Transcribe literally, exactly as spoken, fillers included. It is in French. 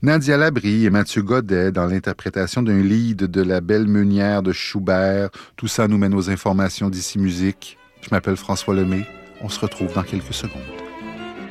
Nadia Labrie et Mathieu Godet dans l'interprétation d'un lead de La Belle Meunière de Schubert. Tout ça nous mène aux informations d'Ici Musique. Je m'appelle François Lemay. On se retrouve dans quelques secondes.